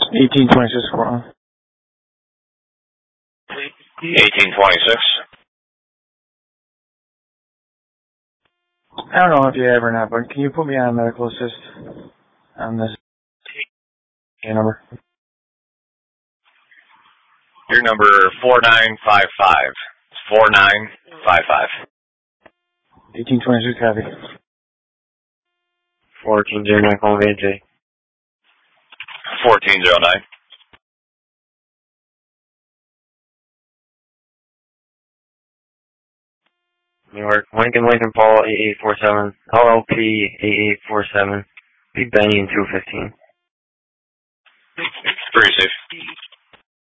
1826 Cortland. 1826. I don't know if you have or not, but can you put me on medical assist on this number? Your number 4955. 4955. 1826 copy. 1409 calling VJ. 1409. New York, Lincoln Paul 8847, LLP 8847, Big Benny in 215. Pretty safe.